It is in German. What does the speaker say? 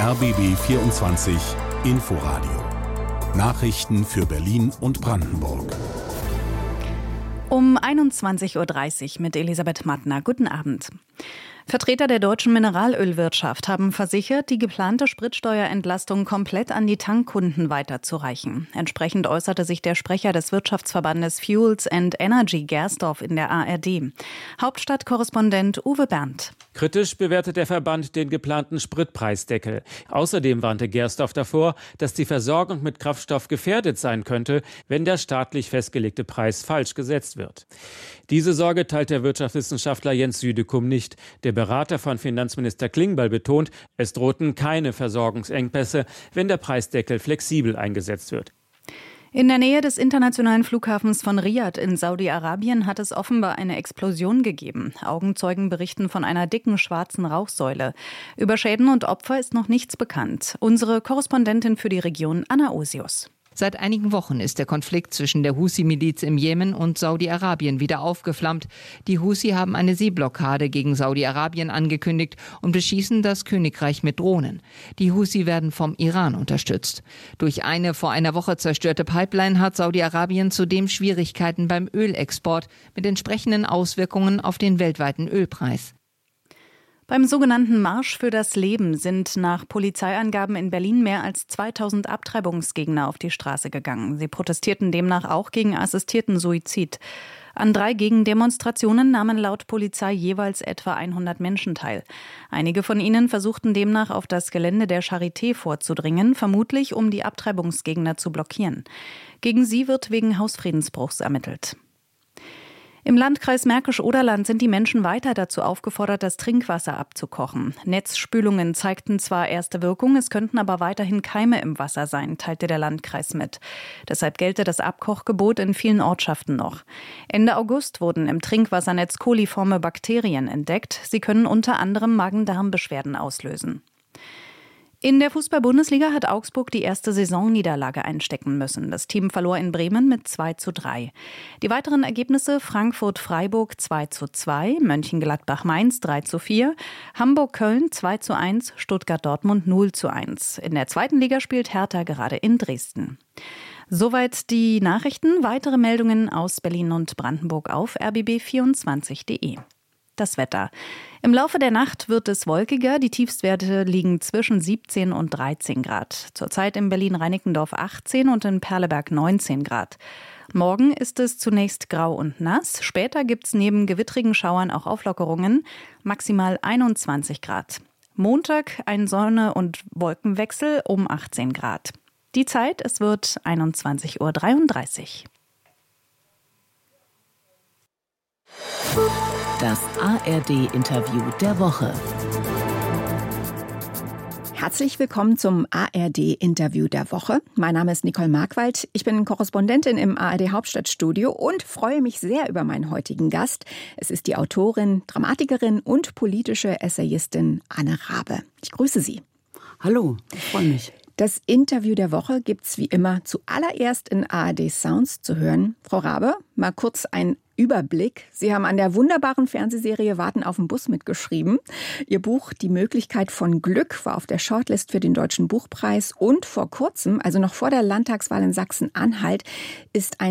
RBB 24 Inforadio. Nachrichten für Berlin und Brandenburg. Um 21:30 Uhr mit Elisabeth Mattner. Guten Abend. Vertreter der deutschen Mineralölwirtschaft haben versichert, die geplante Spritsteuerentlastung komplett an die Tankkunden weiterzureichen. Entsprechend äußerte sich der Sprecher des Wirtschaftsverbandes Fuels and Energy Gersdorf in der ARD. Hauptstadtkorrespondent Uwe Berndt. Kritisch bewertet der Verband den geplanten Spritpreisdeckel. Außerdem warnte Gersdorf davor, dass die Versorgung mit Kraftstoff gefährdet sein könnte, wenn der staatlich festgelegte Preis falsch gesetzt wird. Diese Sorge teilt der Wirtschaftswissenschaftler Jens Südekum nicht. Der Berater von Finanzminister Klingbeil betont, es drohten keine Versorgungsengpässe, wenn der Preisdeckel flexibel eingesetzt wird. In der Nähe des internationalen Flughafens von Riad in Saudi-Arabien hat es offenbar eine Explosion gegeben. Augenzeugen berichten von einer dicken schwarzen Rauchsäule. Über Schäden und Opfer ist noch nichts bekannt. Unsere Korrespondentin für die Region, Anna Osius. Seit einigen Wochen ist der Konflikt zwischen der Husi-Miliz im Jemen und Saudi-Arabien wieder aufgeflammt. Die Husi haben eine Seeblockade gegen Saudi-Arabien angekündigt und beschießen das Königreich mit Drohnen. Die Husi werden vom Iran unterstützt. Durch eine vor einer Woche zerstörte Pipeline hat Saudi-Arabien zudem Schwierigkeiten beim Ölexport mit entsprechenden Auswirkungen auf den weltweiten Ölpreis. Beim sogenannten Marsch für das Leben sind nach Polizeiangaben in Berlin mehr als 2000 Abtreibungsgegner auf die Straße gegangen. Sie protestierten demnach auch gegen assistierten Suizid. An 3 Gegendemonstrationen nahmen laut Polizei jeweils etwa 100 Menschen teil. Einige von ihnen versuchten demnach auf das Gelände der Charité vorzudringen, vermutlich um die Abtreibungsgegner zu blockieren. Gegen sie wird wegen Hausfriedensbruchs ermittelt. Im Landkreis Märkisch-Oderland sind die Menschen weiter dazu aufgefordert, das Trinkwasser abzukochen. Netzspülungen zeigten zwar erste Wirkung, es könnten aber weiterhin Keime im Wasser sein, teilte der Landkreis mit. Deshalb gelte das Abkochgebot in vielen Ortschaften noch. Ende August wurden im Trinkwassernetz koliforme Bakterien entdeckt. Sie können unter anderem Magen-Darm-Beschwerden auslösen. In der Fußball-Bundesliga hat Augsburg die erste Saisonniederlage einstecken müssen. Das Team verlor in Bremen mit 2:3. Die weiteren Ergebnisse: Frankfurt-Freiburg 2:2, Mönchengladbach-Mainz 3:4, Hamburg-Köln 2:1, Stuttgart-Dortmund 0:1. In der zweiten Liga spielt Hertha gerade in Dresden. Soweit die Nachrichten. Weitere Meldungen aus Berlin und Brandenburg auf rbb24.de. Das Wetter. Im Laufe der Nacht wird es wolkiger. Die Tiefstwerte liegen zwischen 17 und 13 Grad. Zurzeit in Berlin-Reinickendorf 18 und in Perleberg 19 Grad. Morgen ist es zunächst grau und nass. Später gibt es neben gewittrigen Schauern auch Auflockerungen. Maximal 21 Grad. Montag ein Sonne- und Wolkenwechsel um 18 Grad. Die Zeit, es wird 21:33 Uhr. Das ARD-Interview der Woche. Herzlich willkommen zum ARD-Interview der Woche. Mein Name ist Nicole Markwald. Ich bin Korrespondentin im ARD-Hauptstadtstudio und freue mich sehr über meinen heutigen Gast. Es ist die Autorin, Dramatikerin und politische Essayistin Anne Raabe. Ich grüße Sie. Hallo, ich freue mich. Das Interview der Woche gibt's wie immer zuallererst in ARD Sounds zu hören. Frau Raabe, mal kurz ein Überblick. Sie haben an der wunderbaren Fernsehserie Warten auf den Bus mitgeschrieben. Ihr Buch Die Möglichkeit von Glück war auf der Shortlist für den Deutschen Buchpreis und vor kurzem, also noch vor der Landtagswahl in Sachsen-Anhalt, ist ein